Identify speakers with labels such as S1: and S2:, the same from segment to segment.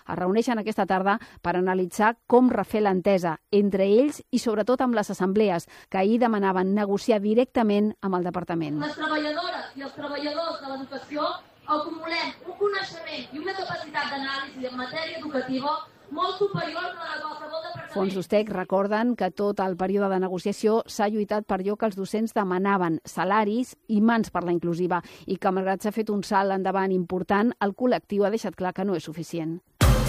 S1: es reuneixen aquesta tarda per analitzar com refer l'entesa entre ells i sobretot amb les assemblees, que ahir demanaven negociar directament amb el departament.
S2: Les treballadores i els treballadors de l'educació acumulem un coneixement i una capacitat d'anàlisi en matèria educativa molt superior a la de qualsevol departament.
S1: Fons Ustec recorden que tot el període de negociació s'ha lluitat per allò que els docents demanaven, salaris i mans per la inclusiva, i que malgrat s'ha fet un salt endavant important, el col·lectiu ha deixat clar que no és suficient.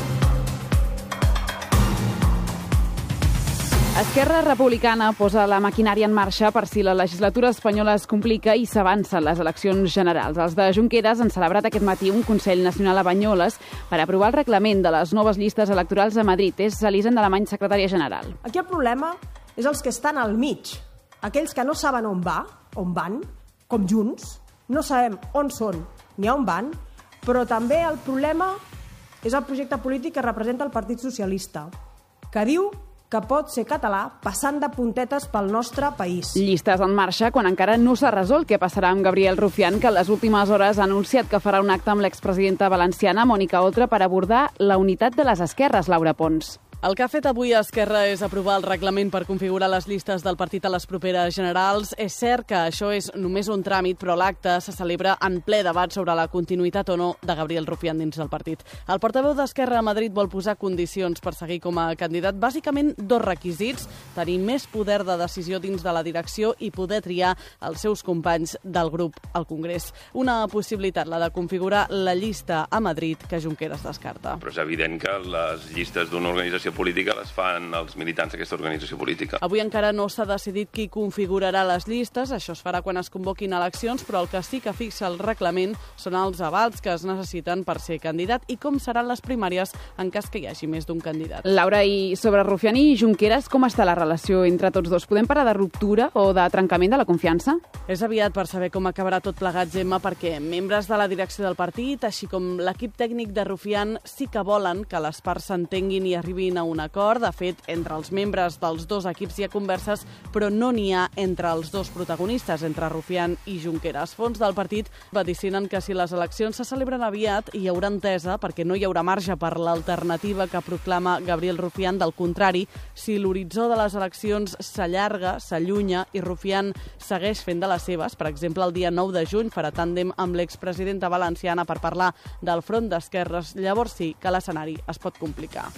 S1: Esquerra Republicana posa la maquinària en marxa per si la legislatura espanyola es complica i s'avancen les eleccions generals. Els de Junqueras han celebrat aquest matí un Consell Nacional a Banyoles per aprovar el reglament de les noves llistes electorals a Madrid. És Elisen Alemany, secretària general.
S3: Aquí el problema és els que estan al mig, aquells que no saben on van, com Junts, no sabem on són ni on van, però també el problema és el projecte polític que representa el Partit Socialista, que diu que pot ser català passant de puntetes pel nostre país.
S1: Llistes en marxa quan encara no s'ha resolt què passarà amb Gabriel Rufián, que en les últimes hores ha anunciat que farà un acte amb l'expresidenta valenciana Mònica Oltra per abordar la unitat de les esquerres, Laura Pons.
S4: El que ha fet avui Esquerra és aprovar el reglament per configurar les llistes del partit a les properes generals. És cert que això és només un tràmit, però l'acte se celebra en ple debat sobre la continuïtat o no de Gabriel Rufián dins del partit. El portaveu d'Esquerra a Madrid vol posar condicions per seguir com a candidat. Bàsicament, dos requisits: tenir més poder de decisió dins de la direcció i poder triar els seus companys del grup al Congrés. Una possibilitat, la de configurar la llista a Madrid, que Junqueras descarta.
S5: Però és evident que les llistes d'una organització política les fan els militants d'aquesta organització política.
S4: Avui encara no s'ha decidit qui configurarà les llistes, això es farà quan es convoquin eleccions, però el que sí que fixa el reglament són els avals que es necessiten per ser candidat i com seran les primàries en cas que hi hagi més d'un candidat.
S1: Laura, i sobre Rufián i Junqueras, com està la relació entre tots dos? Podem parlar de ruptura o de trencament de la confiança?
S4: És aviat per saber com acabarà tot plegat, Gemma, perquè membres de la direcció del partit, així com l'equip tècnic de Rufián, sí que volen que les parts s'entenguin i arribin a un acord. De fet, entre els membres dels dos equips hi ha converses, però no n'hi ha entre els dos protagonistes, entre Rufián i Junqueras. Fons del partit vaticinen que si les eleccions se celebren aviat hi haurà entesa, perquè no hi haurà marge per l'alternativa que proclama Gabriel Rufián. Del contrari, si l'horitzó de les eleccions s'allarga, s'allunya i Rufián segueix fent de les seves, per exemple, el dia 9 de juny farà tàndem amb l'expresidenta valenciana per parlar del front d'esquerres, llavors sí que l'escenari es pot complicar.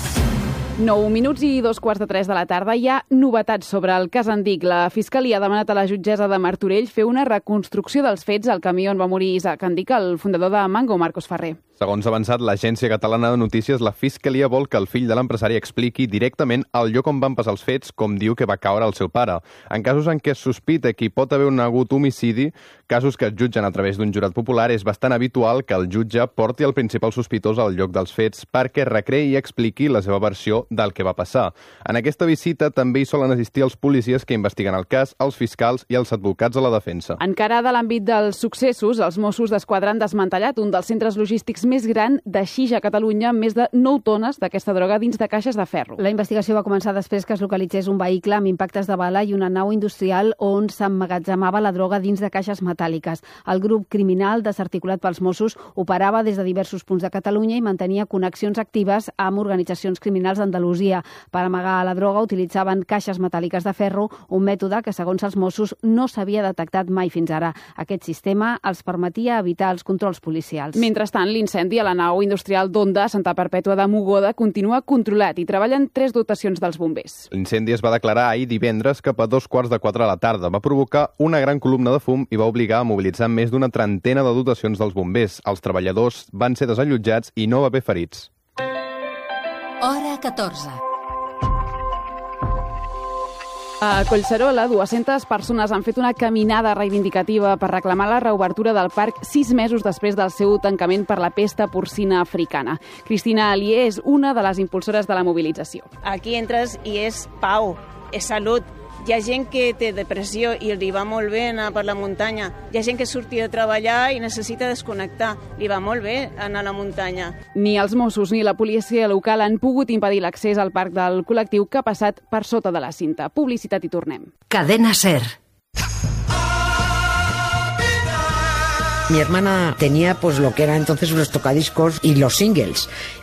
S1: 9 minuts i 2:15 de la tarda. Hi ha novetats sobre el cas Andic. La Fiscalia ha demanat a la jutgessa de Martorell fer una reconstrucció dels fets al camió on va morir Isaac Andic, el fundador de Mango, Marcos Ferrer.
S6: Segons ha avançat l'Agència Catalana de Notícies, la Fiscalia vol que el fill de l'empresari expliqui directament el lloc on van passar els fets, com diu que va caure el seu pare. En casos en què es sospita que hi pot haver un hagut homicidi, casos que es jutgen a través d'un jurat popular, és bastant habitual que el jutge porti el principal sospitós al lloc dels fets perquè recreï i expliqui la seva versió del que va passar. En aquesta visita també hi solen assistir els policies que investiguen el cas, els fiscals i els advocats de la defensa.
S1: Encara de l'àmbit dels successos, els Mossos d'Esquadra han desmantellat un dels centres logístics més gran de Xix a Catalunya, amb més de 9 tones d'aquesta droga dins de caixes de ferro. La investigació va començar després que es localitzés un vehicle amb impactes de bala i una nau industrial on s'emmagatzemava la droga dins de caixes metàl·liques. El grup criminal, desarticulat pels Mossos, operava des de diversos punts de Catalunya i mantenia connexions actives amb organitzacions criminals d'Andalusia. Per amagar la droga utilitzaven caixes metàl·liques de ferro, un mètode que, segons els Mossos, no s'havia detectat mai fins ara. Aquest sistema els permetia evitar els controls policials. Mentrestant, l'incendi a la nau industrial d'Onda, Santa Perpètua de Mogoda, continua controlat i treballen 3 dotacions dels bombers.
S6: L'incendi es va declarar ahir divendres cap a 3:45 de la tarda. Va provocar una gran columna de fum i va obligar a mobilitzar més d'una trentena de dotacions dels bombers. Els treballadors van ser desallotjats i no va haver ferits.
S7: Hora 14.
S1: A Collserola, 200 persones han fet una caminada reivindicativa per reclamar la reobertura del parc 6 mesos després del seu tancament per la pesta porcina africana. Cristina Alier és una de les impulsores de la mobilització.
S8: Aquí entres i és pau, és salut. Hi ha gent que té depressió i li va molt bé anar per la muntanya. Hi ha gent que surti de treballar i necessita desconnectar. Li va molt bé anar a la muntanya.
S1: Ni els Mossos ni la policia local han pogut impedir l'accés al parc del col·lectiu que ha passat per sota de la cinta. Publicitat i tornem.
S7: Cadena SER.
S9: Mi hermana tenía pues lo que era entonces los tocadiscos y los singles